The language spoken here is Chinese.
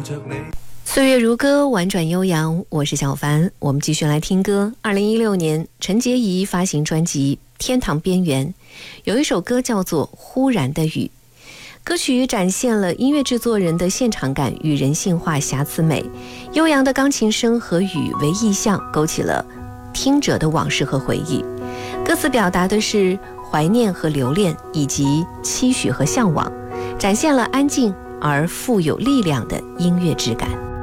岁月如歌，婉转悠扬，我是小凡。我们继续来听歌。2016年，陈洁仪发行专辑《天堂边缘》，有一首歌叫做《忽然的雨》。歌曲展现了音乐制作人的现场感与人性化瑕疵美，悠扬的钢琴声和雨为意象，勾起了听者的往事和回忆。歌词表达的是怀念和留恋，以及期许和向往，展现了安静而富有力量的音乐质感。